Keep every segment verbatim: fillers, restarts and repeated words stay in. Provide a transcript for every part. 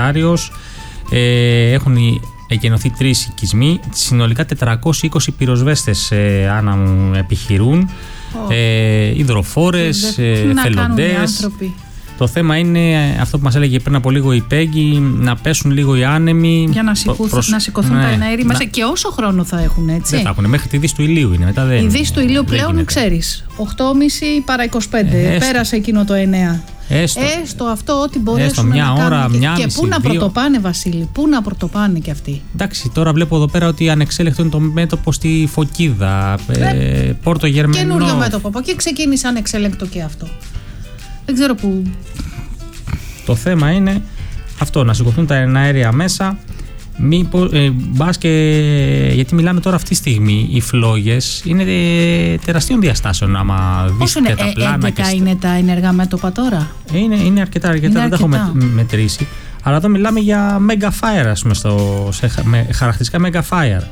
Νεκτάριος. Ε, έχουν εκενωθεί τρεις οικισμοί. Συνολικά τετρακόσιοι είκοσι πυροσβέστες, ε, Άννα μου, επιχειρούν. Oh. Ε, υδροφόρες, εθελοντές. Το θέμα είναι αυτό που μας έλεγε πριν από λίγο η Πέγγι, να πέσουν λίγο οι άνεμοι. Για να, σηκωθ, προς... να σηκωθούν ναι, τα εναέρια μέσα. Και όσο χρόνο θα έχουν, έτσι. Δεν θα έχουν, μέχρι τη δύση του ηλίου είναι. Μετά δεν, η δύση του ηλίου πλέον, ξέρεις, οκτώ και μισή παρά είκοσι πέντε. Ε, πέρασε εκείνο το εννέα. Έστω, έστω αυτό, ό,τι μπορέσουν μια να ώρα, κάνουν. Μια και μισή, πού να δύο. πρωτοπάνε, Βασίλη, πού να πρωτοπάνε κι αυτοί. Εντάξει, τώρα βλέπω εδώ πέρα ότι ανεξέλεκτο είναι το μέτωπο στη Φωκίδα, ε, Πόρτο Γερμενό. Καινούριο μέτωπο. Από εκεί ξεκίνησε ανεξέλεκτο και αυτό. Δεν ξέρω πού. Το θέμα είναι αυτό, να σηκωθούν τα εναέρια μέσα. Μήπως, ε, μπας και, γιατί μιλάμε τώρα αυτή τη στιγμή, οι φλόγες είναι ε, τεραστίων διαστάσεων. Άμα δεις είναι, τα πλάνα. έντεκα και είναι τα ενεργά μέτωπα τώρα. Είναι, είναι αρκετά, αρκετά είναι δεν αρκετά. Τα έχω με, μετρήσει. Αλλά εδώ μιλάμε για mega fire, ας πούμε, στο, σε, με, χαρακτηριστικά mega fire.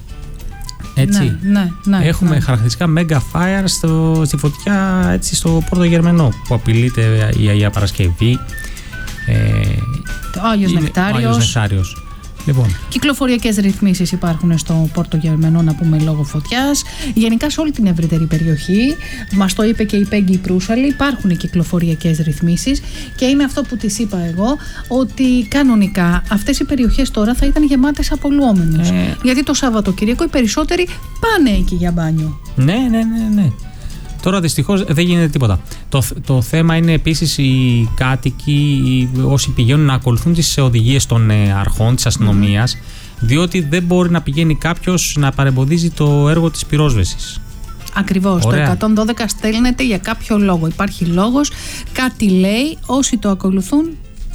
Έτσι. Ναι, ναι, ναι, έχουμε ναι. χαρακτηριστικά mega fire στο, στη φωτιά, έτσι, στο Πόρτο Γερμενό, που απειλείται η Αγία Παρασκευή. Ε, ο Άγιος Νεκτάριος. Λοιπόν. Κυκλοφοριακές ρυθμίσεις υπάρχουν στο Πόρτο Γερμενό, να πούμε, λόγω φωτιάς. Γενικά σε όλη την ευρύτερη περιοχή. Μας το είπε και η Πέγγι Προύσαλη. Υπάρχουν κυκλοφοριακές ρυθμίσεις και είναι αυτό που της είπα εγώ, ότι κανονικά αυτές οι περιοχές τώρα θα ήταν γεμάτες απολυόμενους. Ε... Γιατί το Σαββατοκύριακο οι περισσότεροι πάνε εκεί για μπάνιο. Ναι, ναι, ναι, ναι. Τώρα δυστυχώς δεν γίνεται τίποτα. Το, το θέμα είναι επίσης οι κάτοικοι, οι, όσοι πηγαίνουν να ακολουθούν τις οδηγίες των ε, αρχών, της αστυνομίας, mm. διότι δεν μπορεί να πηγαίνει κάποιος να παρεμποδίζει το έργο της πυρόσβεσης. Ακριβώς. Ωραία. Το εκατόν δώδεκα στέλνεται για κάποιο λόγο. Υπάρχει λόγος, κάτι λέει, όσοι το ακολουθούν,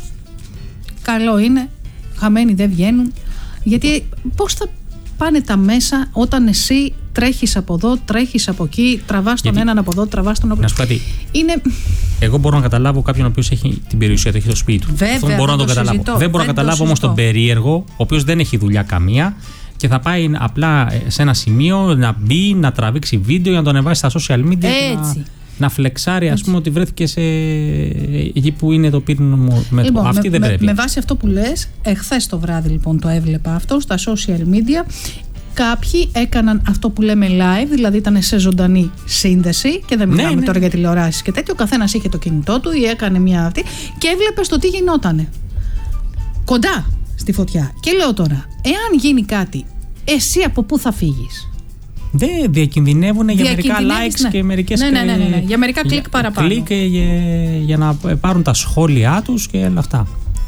καλό είναι, χαμένοι δεν βγαίνουν. Γιατί πώς θα πάνε τα μέσα όταν εσύ τρέχεις από εδώ, τρέχεις από εκεί, τραβάς τον έναν από εδώ, τραβάς τον από εκεί. Να σου κάτι. Είναι... Εγώ μπορώ να καταλάβω κάποιον ο οποίος έχει την περιουσία του, έχει το σπίτι του. Βέβαια, αυτό μπορώ να το καταλάβω. Συζητώ. Δεν μπορώ να καταλάβω όμως τον περίεργο, ο οποίος δεν έχει δουλειά καμία και θα πάει απλά σε ένα σημείο να μπει, να τραβήξει βίντεο για να το ανεβάσει στα social media. Έτσι. Να, να φλεξάρει, ας πούμε, ότι βρέθηκε σε... εκεί που είναι το πύρινο μέτωπο. Λοιπόν, Αυτή με, δεν πρέπει. Με βάση αυτό που λες, εχθές το βράδυ λοιπόν το έβλεπα αυτό στα social media. Κάποιοι έκαναν αυτό που λέμε live, δηλαδή ήταν σε ζωντανή σύνδεση και δεν μιλάμε ναι, ναι. τώρα για τηλεοράσεις και τέτοιο. Ο καθένας είχε το κινητό του ή έκανε μια αυτή και έβλεπε το τι γινότανε κοντά στη φωτιά. Και λέω τώρα, εάν γίνει κάτι, εσύ από πού θα φύγεις? Δεν διακινδυνεύουν για μερικά likes ναι. και μερικές ναι, ναι, ναι, ναι, ναι. για μερικά κλικ για, παραπάνω. Κλικ για, για να πάρουν τα σχόλιά τους και όλα αυτά.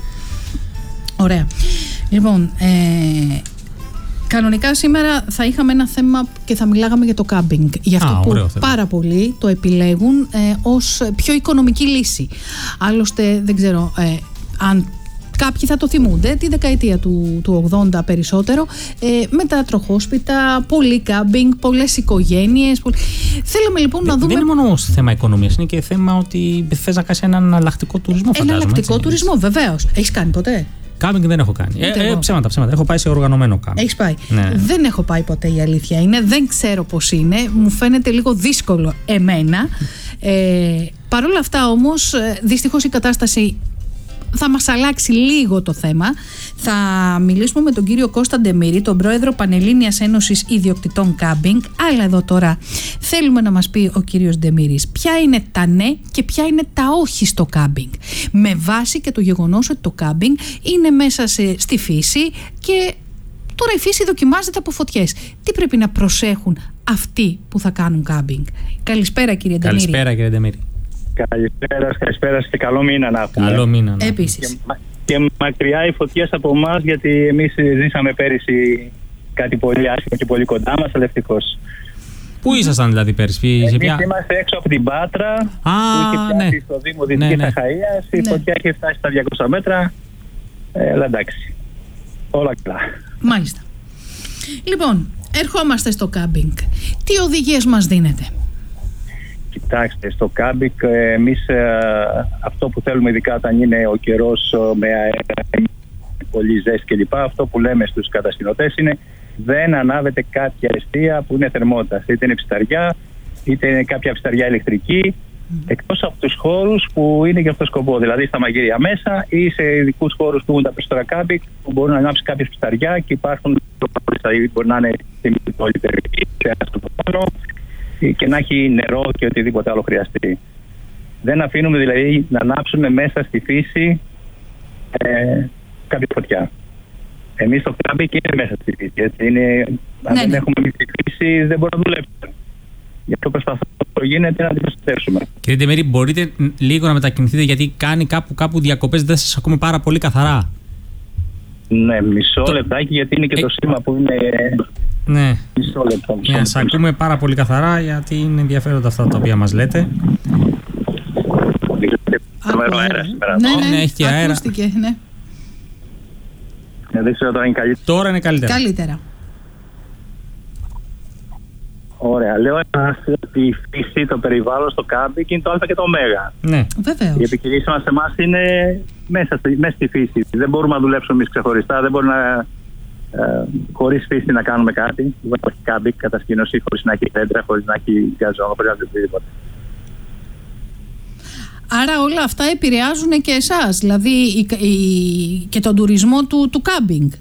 Ωραία. Λοιπόν, ε, κανονικά σήμερα θα είχαμε ένα θέμα και θα μιλάγαμε για το κάμπινγκ. Γι' αυτό Α, που πάρα πολλοί το επιλέγουν ε, ως πιο οικονομική λύση. Άλλωστε δεν ξέρω ε, αν κάποιοι θα το θυμούνται τη δεκαετία του, του ογδόντα περισσότερο, ε, με τα τροχόσπιτα, πολύ κάμπινγκ, πολλές οικογένειες. Πολλ... Θέλαμε λοιπόν Δε, να δούμε. Δεν είναι μόνο θέμα οικονομίας, είναι και θέμα ότι θες να κάνεις έναν εναλλακτικό τουρισμό. Ένα εναλλακτικό τουρισμό, βεβαίως. Έχεις κάνει ποτέ? Κάμπινγκ δεν έχω κάνει. Ε, ε, ψέματα, ψέματα. Έχω πάει σε οργανωμένο κάμπινγκ. Έχεις πάει. Ναι. Δεν έχω πάει ποτέ, η αλήθεια είναι. Δεν ξέρω πώς είναι. Μου φαίνεται λίγο δύσκολο εμένα. Ε, Παρ' όλα αυτά όμως, δυστυχώς η κατάσταση θα μας αλλάξει λίγο το θέμα. Θα μιλήσουμε με τον κύριο Κώστα Ντεμήρη, τον πρόεδρο Πανελλήνιας Ένωσης Ιδιοκτητών Κάμπινγκ. Αλλά εδώ τώρα θέλουμε να μας πει ο κύριος Ντεμήρης ποια είναι τα ναι και ποια είναι τα όχι στο κάμπινγκ. Με βάση και το γεγονός ότι το κάμπινγκ είναι μέσα σε, στη φύση και τώρα η φύση δοκιμάζεται από φωτιές. Τι πρέπει να προσέχουν αυτοί που θα κάνουν κάμπινγκ? Καλησπέρα κύριε Ντεμήρη. Καλησπέρα κύριε Ντεμήρη. Καλησπέρα, καλησπέρα και καλό μήνα να έχουμε. Καλό μήνα. Να. Επίσης. Και, και μακριά οι φωτιές από εμάς, γιατί εμείς ζήσαμε πέρυσι κάτι πολύ άσχημο και πολύ κοντά μας, αλλά ευτυχώς. Πού ήσασταν δηλαδή πέρυσι? Εμείς ποια... είμαστε έξω από την Πάτρα, Α, που είχε πιάσει ναι. στο Δήμο Δυτικής ναι, ναι. Αχαΐας. Η ναι. φωτιά είχε φτάσει στα διακόσια μέτρα, ε, αλλά εντάξει, όλα καλά. Μάλιστα. Λοιπόν, ερχόμαστε στο κάμπινγκ. Τι οδηγίες μας δίνετε? Κοιτάξτε, στο κάμπινγκ εμείς ε, αυτό που θέλουμε, ειδικά όταν είναι ο καιρός με αέρα, πολύ ζέστη κλπ, αυτό που λέμε στους κατασκηνωτές είναι δεν ανάβετε κάποια αιστεία που είναι θερμότητα. Είτε είναι ψηταριά, είτε είναι κάποια ψηταριά ηλεκτρική. Mm. Εκτός από τους χώρους που είναι για αυτό το σκοπό, δηλαδή στα μαγειρία μέσα ή σε ειδικούς χώρους που έχουν τα περισσότερα κάμπινγκ, που μπορούν να ανάψει κάποια πισταριά και υπάρχουν, δηλαδή μπορεί να είναι στην όλη περιοχή, σε ένα στο πάνω και να έχει νερό και οτιδήποτε άλλο χρειαστεί. Δεν αφήνουμε δηλαδή να ανάψουμε μέσα στη φύση ε, κάποια φωτιά. Εμείς το κάμπινγκ είναι μέσα στη φύση. Έτσι. Είναι, αν ναι, δεν ναι. έχουμε εμείς στη φύση, δεν μπορούμε να δουλέψουμε. Γι' αυτό προσπαθούμε όσο γίνεται να την προστατεύσουμε. Κύριε Ντεμέρη, μπορείτε λίγο να μετακινηθείτε, γιατί κάνει κάπου, κάπου διακοπές, δεν σας ακούμε πάρα πολύ καθαρά. Ναι, μισό το... λεπτάκι, γιατί είναι και ε... το σήμα που είναι. Ναι, μισό λεπτό. Μισό ναι, σας ακούμε πάρα πολύ καθαρά, γιατί είναι ενδιαφέροντα αυτά τα οποία μας λέτε. Αέρα σήμερα. Ναι, ναι, ναι, έχει και αέρα. Ακούστηκε, ναι. Δεν ξέρω τώρα είναι καλύτερα. Τώρα είναι καλύτερα. Καλύτερα. Ωραία. Λέω ότι η φύση, το περιβάλλον στο κάμπινγκ είναι το Α και το Ω. Ναι. Βεβαίως. Οι επιχειρήσεις μας σε εμάς είναι μέσα στη, μέσα στη φύση. Δεν μπορούμε να δουλέψουμε εμείς ξεχωριστά. Δεν μπορούμε να, ε, χωρίς φύση να κάνουμε κάτι. Δεν υπάρχει κάμπινγκ, κατασκήνωση, χωρίς να έχει δέντρα, χωρίς να έχει γκαζόν, χωρίς να έχει οτιδήποτε. Άρα όλα αυτά επηρεάζουν και εσάς, δηλαδή η, η, και τον τουρισμό του, του κάμπινγκ.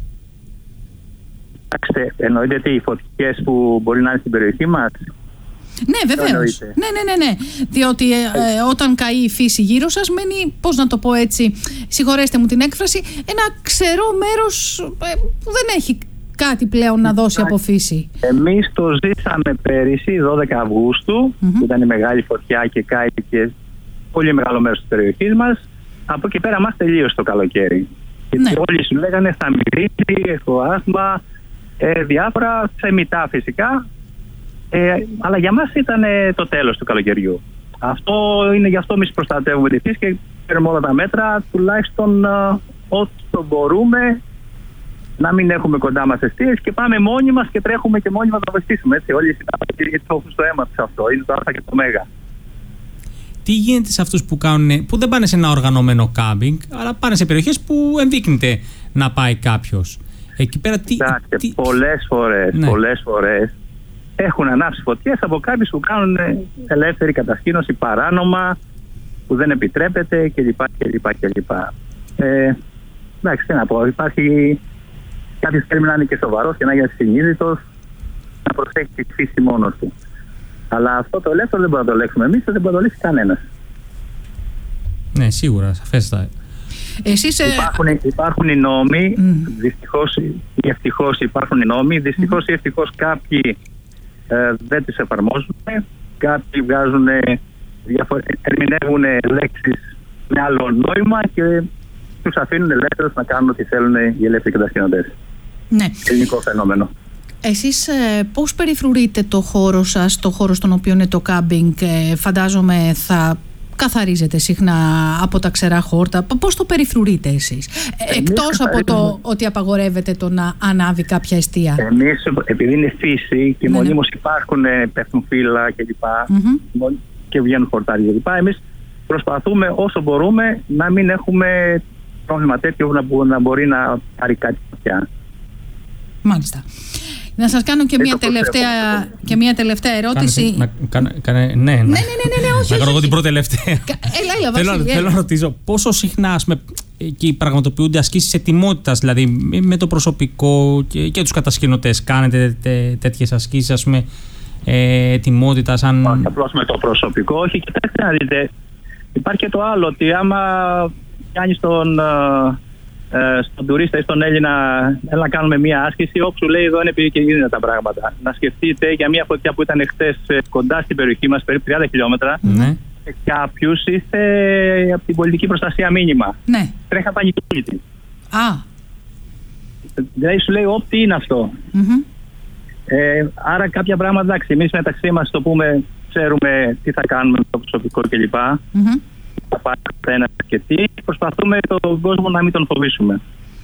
Κοιτάξτε, εννοείται ότι οι φωτιές που μπορεί να είναι στην περιοχή μας. Ναι, βεβαίως. Ναι, ναι, ναι, ναι. Διότι ε, ε, όταν καεί η φύση γύρω σας, μένει, πώς να το πω έτσι, συγχωρέστε μου την έκφραση, ένα ξερό μέρος ε, που δεν έχει κάτι πλέον να δώσει από φύση. Εμείς το ζήσαμε πέρυσι, δώδεκα Αυγούστου, mm-hmm. που ήταν η μεγάλη φωτιά και κάηκε πολύ μεγάλο μέρος της περιοχής μας. Από εκεί πέρα μας τελείωσε το καλοκαίρι. Ναι. Και όλοι σου λέγανε θα μυρίζει, έχω άσθμα, ε, διάφορα θεμιτά φυσικά. Ε, αλλά για μας ήταν ε, το τέλος του καλοκαιριού. Αυτό είναι, γι' αυτό εμείς προστατεύουμε τη φύση και παίρνουμε όλα τα μέτρα, τουλάχιστον ε, όσο μπορούμε να μην έχουμε κοντά μας αιστείες και πάμε μόνοι μας και τρέχουμε και μόνοι μας να βοηθήσουμε. Έτσι, όλοι οι συνάδελφοι έχουν στο αίμα τους αυτό. Είναι το Α και το Ω. Τι γίνεται σε αυτούς που, κάνουν, που δεν πάνε σε ένα οργανωμένο κάμπινγκ, αλλά πάνε σε περιοχές που ενδείκνυται να πάει κάποιος? Εκεί πέρα τι... Κοιτάξτε, τι... πολλές φορές, ναι. πολλές φορές έχουν ανάψει φωτιές από κάποιους που κάνουν ελεύθερη κατασκήνωση παράνομα, που δεν επιτρέπεται κλπ. κλπ, κλπ. Ε, εντάξει, τι να πω, υπάρχει κάποιος θέλει να είναι και σοβαρός και να είναι συνείδητος, να προσέχει τη φύση μόνος του. Αλλά αυτό το ελεύθερο δεν μπορούμε να το λέξουμε εμείς, δεν μπορεί να το λύσει κανένας. Ναι, σίγουρα, σαφέστατα. Εσείς, υπάρχουν, υπάρχουν οι νόμοι, mm. δυστυχώς ή ευτυχώς υπάρχουν οι νόμοι, δυστυχώς ή ευτυχώς κάποιοι ε, δεν τις εφαρμόζουν, κάποιοι βγάζουν, διαφορε... ερμηνεύουν λέξεις με άλλο νόημα και τους αφήνουν ελεύθερους να κάνουν ό,τι θέλουν οι ελεύθεροι κατασκηνωτές. Ναι. Ελληνικό φαινόμενο. Εσείς ε, πώς περιφρουρείτε το χώρο σας, το χώρο στον οποίο είναι το κάμπινγκ? Ε, φαντάζομαι θα καθαρίζετε συχνά από τα ξερά χόρτα. Πώς το περιφρουρείτε εσείς? Ε, εκτός από το ότι απαγορεύετε το να ανάβει κάποια εστία. Εμείς, επειδή είναι φύση και ναι, μονίμως ναι. υπάρχουν, πέφτουν φύλλα κλπ. Mm-hmm. Και βγαίνουν χορτάρια κλπ. Εμείς προσπαθούμε όσο μπορούμε να μην έχουμε πρόβλημα τέτοιο να, να μπορεί να πάρει κάτι πια. Μάλιστα. Να σας κάνω και μια, τελευταία, και μια τελευταία ερώτηση. Κάνε, κάνε, κάνε, ναι, ναι, ναι, ναι, ναι, ναι, ναι, όχι, να κάνω εγώ την πρώτη τελευταία. Έλα, έλα, Βασίλη, θέλω, θέλω να ρωτήσω πόσο συχνά πούμε, εκεί πραγματοποιούνται ασκήσεις ετοιμότητας, δηλαδή με το προσωπικό και, και τους κατασκηνωτές. Κάνετε τέ, τέτοιες ασκήσεις, ας πούμε, ε, ετοιμότητας? Αν... Όχι απλώς με το προσωπικό, όχι. Κοιτάξτε να δείτε, υπάρχει και το άλλο, ότι άμα κάνεις τον... Ε, στον τουρίστα ή στον Έλληνα, έλα να κάνουμε μία άσκηση, όπου σου λέει εδώ είναι επικίνδυνα τα πράγματα. Να σκεφτείτε για μία φωτιά που ήταν χτες κοντά στην περιοχή μας, περίπου τριάντα χιλιόμετρα, ναι. και κάποιους ήρθε από την πολιτική προστασία μήνυμα. Ναι. Τρέχα πανικίτη. Α. Δηλαδή σου λέει, όπ, τι είναι αυτό. Mm-hmm. Ε, άρα κάποια πράγματα, εντάξει, εμείς μεταξύ μας το πούμε, ξέρουμε τι θα κάνουμε με το προσωπικό κλπ. Mm-hmm. Θα πάρει ένα και τι, προσπαθούμε τον κόσμο να μην τον φοβήσουμε.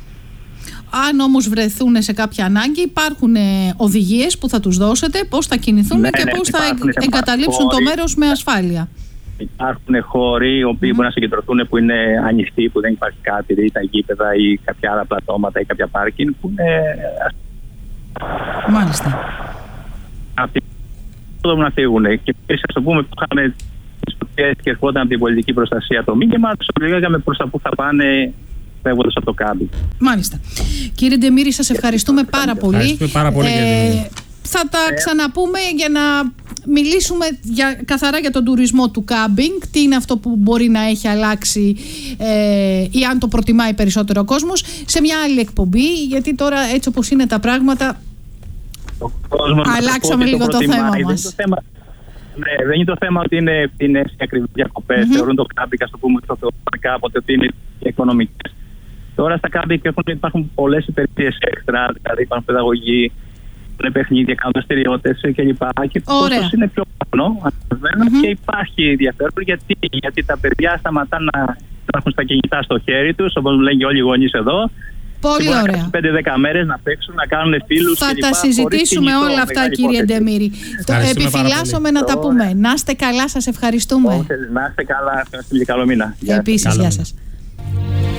Αν όμως βρεθούν σε κάποια ανάγκη, υπάρχουν οδηγίες που θα τους δώσετε πώς θα κινηθούν ναι, και ναι, πώς θα εγκαταλείψουν χώροι, το μέρος με ασφάλεια. Υπάρχουν χώροι οι οποίοι mm. μπορεί να συγκεντρωθούν που είναι ανοιχτοί, που δεν υπάρχει κάτι, ή τα γήπεδα ή κάποια άλλα πλατώματα ή κάποια πάρκινγκ που είναι. Μάλιστα. Αυτοί δεν μπορούν να φύγουν. Και επίσης, ας το πούμε, που είχαμε και ερχόταν από την πολιτική προστασία το μήνυμα, τους οδηγάγαμε προς τα που θα πάνε φεύγοντας από το κάμπινγκ. Μάλιστα. Κύριε Ντεμήρη, σας ευχαριστούμε πάρα πολύ. Ευχαριστούμε πάρα πολύ, ε, θα τα ε. ξαναπούμε για να μιλήσουμε για, καθαρά για τον τουρισμό του κάμπινγκ, τι είναι αυτό που μπορεί να έχει αλλάξει ε, ή αν το προτιμάει περισσότερο ο κόσμος, σε μια άλλη εκπομπή, γιατί τώρα έτσι όπως είναι τα πράγματα αλλάξαμε λίγο το, το θέμα μας. Το θέμα, ναι, δεν είναι το θέμα ότι είναι ποινές και ακριβές διακοπές. Mm-hmm. Θεωρούν το κάμπινγκ, ας το πούμε, κάποτε ότι είναι οικονομικές. Τώρα στα κάμπινγκ υπάρχουν πολλές υπηρεσίες έξτρα, δηλαδή υπάρχουν παιδαγωγοί, είναι παιχνίδια, κάνουν δραστηριότητες κλπ. Και το κόστος είναι πιο πάνω, mm-hmm. και υπάρχει ενδιαφέρον γιατί, γιατί τα παιδιά σταματάνε να έχουν στα κινητά στο χέρι τους, όπως λένε και όλοι οι γονείς εδώ. Πολύ ωραία. πέντε δέκα μέρες να παίξουν, να κάνουν φίλους. Θα τα συζητήσουμε όλα αυτά, κύριε Ντεμήρη. Επιφυλάσσομαι να τα πούμε. Να είστε καλά, σας ευχαριστούμε. Να είστε καλά, να είστε καλό μήνα. Επίσης, γεια σας.